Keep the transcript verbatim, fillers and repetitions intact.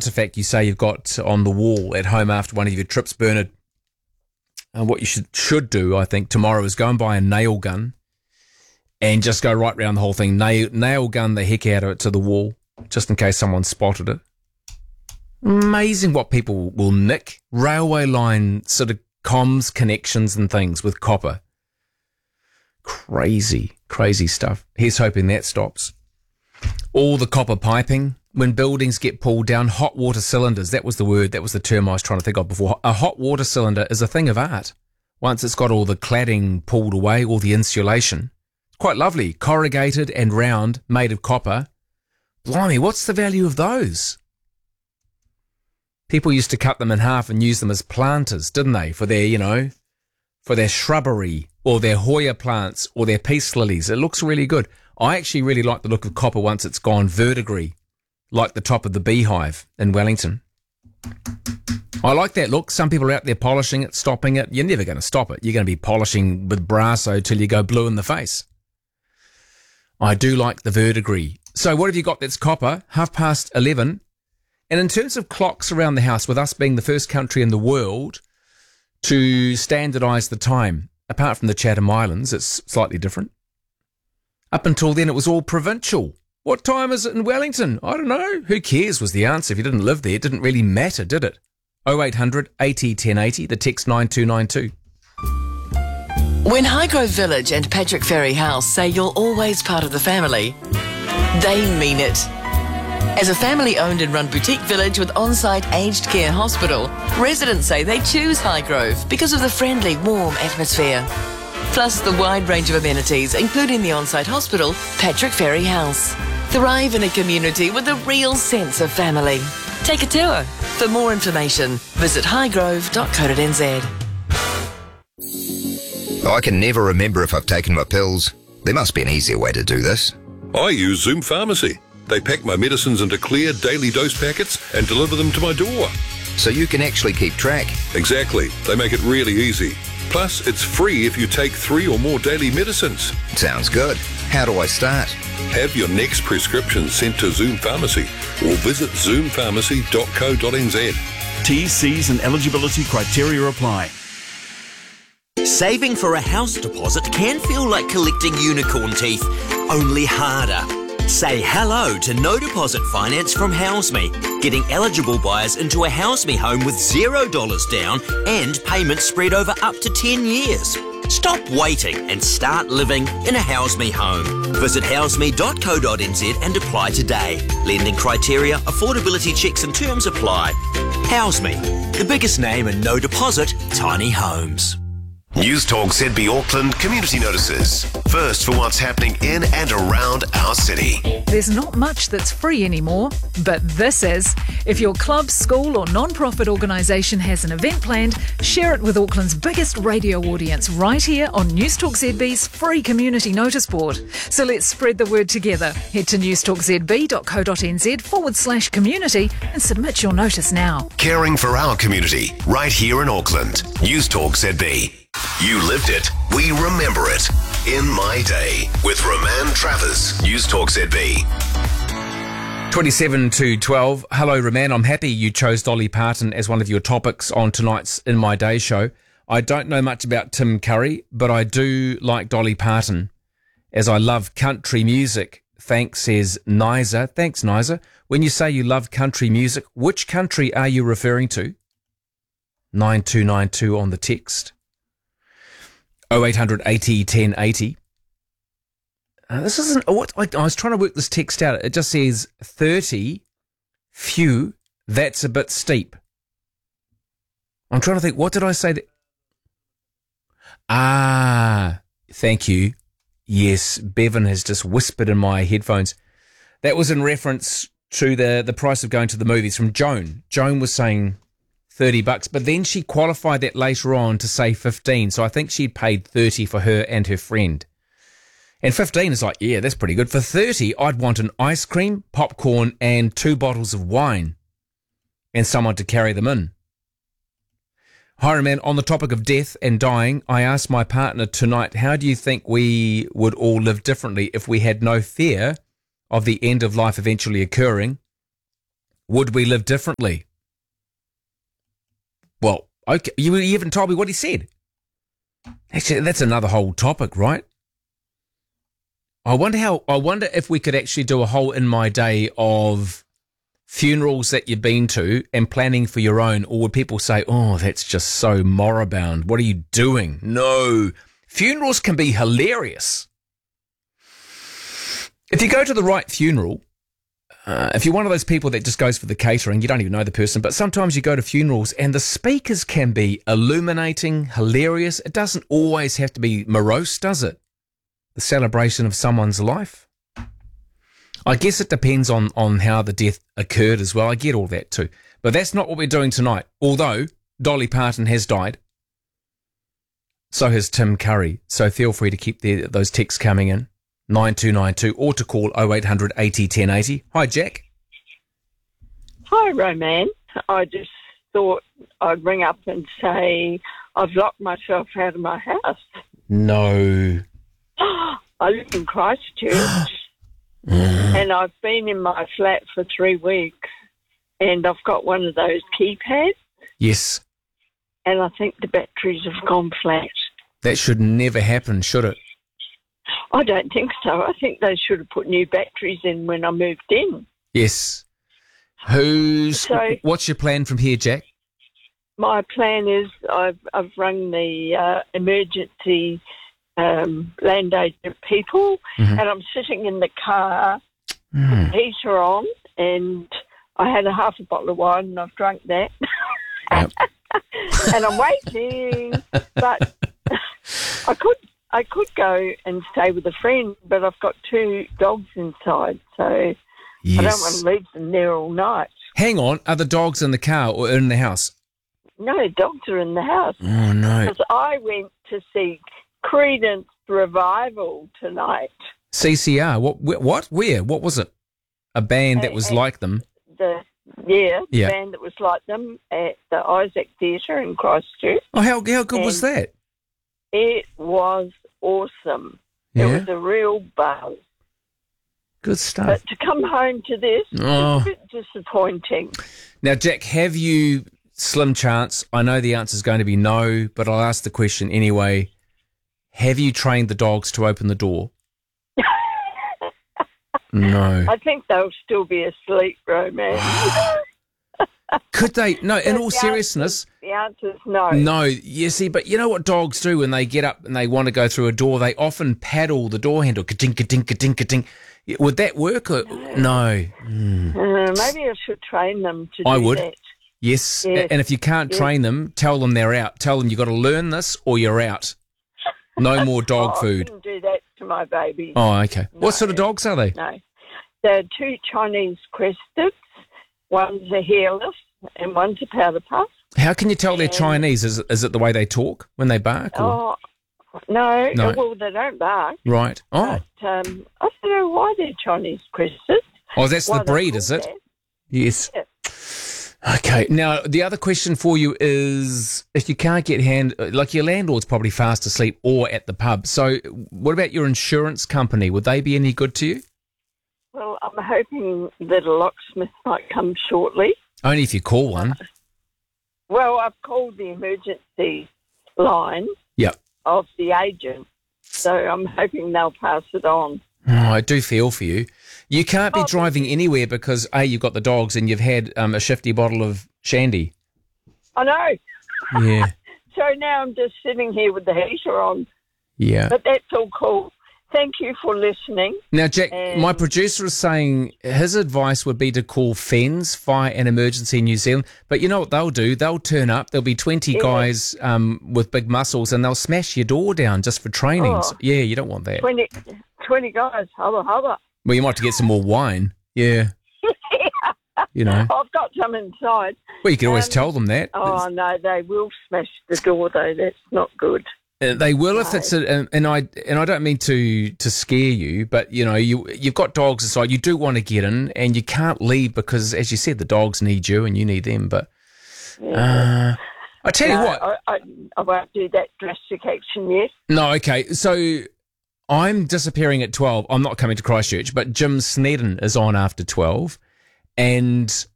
artefact you say you've got on the wall at home after one of your trips, Bernard, uh, what you should should do, I think, tomorrow is go and buy a nail gun and just go right round the whole thing. Nail, nail gun the heck out of it to the wall, just in case someone spotted it. Amazing what people will nick. Railway line sort of comms connections and things with copper. Crazy, crazy stuff. Here's hoping that stops. All the copper piping, when buildings get pulled down, hot water cylinders, that was the word, that was the term I was trying to think of before. A hot water cylinder is a thing of art. Once it's got all the cladding pulled away, all the insulation. Quite lovely, corrugated and round, made of copper. Blimey, what's the value of those? People used to cut them in half and use them as planters, didn't they? For their, you know, for their shrubbery or their Hoya plants or their peace lilies. It looks really good. I actually really like the look of copper once it's gone verdigris, like the top of the Beehive in Wellington. I like that look. Some people are out there polishing it, stopping it. You're never going to stop it. You're going to be polishing with Brasso till you go blue in the face. I do like the verdigris. So what have you got that's copper? Half past eleven. And in terms of clocks around the house, with us being the first country in the world to standardise the time, apart from the Chatham Islands, it's slightly different. Up until then, it was all provincial. What time is it in Wellington? I don't know. Who cares was the answer. If you didn't live there, it didn't really matter, did it? oh eight hundred eighty ten eighty, the text nine two nine two. When Highgrove Village and Patrick Ferry House say you're always part of the family, they mean it. As a family-owned and run boutique village with on-site aged care hospital, residents say they choose Highgrove because of the friendly, warm atmosphere. Plus the wide range of amenities, including the on-site hospital, Patrick Ferry House. Thrive in a community with a real sense of family. Take a tour. For more information, visit highgrove dot co dot n z. I can never remember if I've taken my pills. There must be an easier way to do this. I use Zoom Pharmacy. They pack my medicines into clear daily dose packets and deliver them to my door. So you can actually keep track. Exactly. They make it really easy. Plus, it's free if you take three or more daily medicines. Sounds good. How do I start? Have your next prescription sent to Zoom Pharmacy or visit zoom pharmacy dot co dot n z. T, C's and eligibility criteria apply. Saving for a house deposit can feel like collecting unicorn teeth, only harder. Say hello to no deposit finance from HouseMe, getting eligible buyers into a HouseMe home with zero dollars down and payments spread over up to ten years. Stop waiting and start living in a HouseMe home. Visit houseme dot co dot n z and apply today. Lending criteria, affordability checks and terms apply. HouseMe, the biggest name in no deposit tiny homes. News Talk Z B Auckland community notices. First for what's happening in and around our city. There's not much that's free anymore, but this is. If your club, school or non-profit organisation has an event planned, share it with Auckland's biggest radio audience right here on News Talk Z B's free community notice board. So let's spread the word together. Head to news talk z b dot co dot n z forward slash community and submit your notice now. Caring for our community right here in Auckland. News Talk Z B. You lived it. We remember it. In My Day with Roman Travers. News Talk Z B. twenty-seven to twelve. Hello, Roman. I'm happy you chose Dolly Parton as one of your topics on tonight's In My Day show. I don't know much about Tim Curry, but I do like Dolly Parton, as I love country music. Thanks, says Niza. Thanks, Niza. When you say you love country music, which country are you referring to? nine two nine two on the text. oh eight hundred eighty ten eighty. Uh, this isn't what I, I was trying to work this text out. It just says thirty. Phew, that's a bit steep. I'm trying to think. What did I say? That? Ah, thank you. Yes, Bevan has just whispered in my headphones. That was in reference to the the price of going to the movies from Joan. Joan was saying thirty bucks, but then she qualified that later on to say fifteen. So I think she'd paid thirty for her and her friend. And fifteen is like, yeah, that's pretty good. For thirty, I'd want an ice cream, popcorn, and two bottles of wine and someone to carry them in. Hi, man. On the topic of death and dying, I asked my partner tonight, how do you think we would all live differently if we had no fear of the end of life eventually occurring? Would we live differently? Well, okay, you, you haven't told me what he said. Actually, that's another whole topic, right? I wonder how. I wonder if we could actually do a whole in my day of funerals that you've been to and planning for your own, or would people say, "Oh, that's just so moribund. What are you doing?" No, funerals can be hilarious. If you go to the right funeral, uh, if you're one of those people that just goes for the catering, you don't even know the person, but sometimes you go to funerals and the speakers can be illuminating, hilarious. It doesn't always have to be morose, does it? The celebration of someone's life. I guess it depends on, on how the death occurred as well. I get all that too. But that's not what we're doing tonight. Although Dolly Parton has died. So has Tim Curry. So feel free to keep the, those texts coming in. nine two nine two or to call oh eight hundred eighty ten eighty. Hi, Jack. Hi, Roman. I just thought I'd ring up and say I've locked myself out of my house. No. I live in Christchurch and I've been in my flat for three weeks and I've got one of those keypads. Yes. And I think the batteries have gone flat. That should never happen, should it? I don't think so. I think they should have put new batteries in when I moved in. Yes. Who's? So, what's your plan from here, Jack? My plan is I've, I've rung the uh, emergency um, land agent people, mm-hmm. and I'm sitting in the car mm. with the heater on, and I had a half a bottle of wine, and I've drunk that. Yep. And I'm waiting, but I could I could go and stay with a friend, but I've got two dogs inside, so yes. I don't want to leave them there all night. Hang on, are the dogs in the car or in the house? No, dogs are in the house. Oh, no. Because I went to see Creedence Revival tonight. C C R, what? What? Where? What was it? A band that was uh, like them? The Yeah, the yeah. band that was like them at the Isaac Theatre in Christchurch. Oh, how, how good and was that? It was awesome. Yeah? It was a real buzz. Good stuff. But to come home to this, Oh. it's a bit disappointing. Now, Jack, have you, slim chance, I know the answer is going to be no, but I'll ask the question anyway. Have you trained the dogs to open the door? No. I think they'll still be asleep, Roman. Could they? No, in But all the seriousness. Answer, the answer is no. No, you see, but you know what dogs do when they get up and they want to go through a door? They often paddle the door handle. Ka-ding, ka-ding, ka-ding, ka-ding. Would that work? Or, no. Mm. Uh, maybe I should train them to do I would. that. Yes. Yes. And if you can't Yes. train them, tell them they're out. Tell them you've got to learn this or you're out. No more dog oh, food. I couldn't do that to my baby. Oh, okay. No. What sort of dogs are they? No. They're two Chinese Cresteds. One's a hairless and one's a powder puff. How can you tell they're And- Chinese? Is, is it the way they talk when they bark? Or? Oh, no. No. Well, they don't bark. Right. Oh. But um, I don't know why they're Chinese Cresteds. Oh, that's Why the they're breed, called is it? that. Yes. Yeah. Okay. Now, the other question for you is if you can't get hand, like your landlord's probably fast asleep or at the pub. So what about your insurance company? Would they be any good to you? Well, I'm hoping that a locksmith might come shortly. Only if you call one. Well, I've called the emergency line Yep. of the agent, so I'm hoping they'll pass it on. Oh, I do feel for you. You can't be Oh, driving anywhere because, A, you've got the dogs and you've had um, a shifty bottle of shandy. I know. Yeah. So now I'm just sitting here with the heater on, Yeah. but that's all cool. Thank you for listening. Now, Jack, And- my producer is saying his advice would be to call FENS, Fire and Emergency New Zealand. But you know what they'll do? They'll turn up. There'll be twenty Yeah. guys um, with big muscles and they'll smash your door down just for training. Oh. So- yeah, you don't want that. twenty, twenty guys, hubba hubba. Well, you might have to get some more wine. Yeah. You know. I've got some inside. Well, you can always Um, tell them that. Oh, no, they will smash the door, though. That's not good. Uh, they will if No. it's a, and, and I and I don't mean to to scare you, but you know you you've got dogs inside. You do want to get in, and you can't leave because, as you said, the dogs need you and you need them. But uh, I tell you No, what, I, I, I won't do that drastic action yet. no, okay. So I'm disappearing at twelve. I'm not coming to Christchurch, but Jim Snedden is on after twelve, and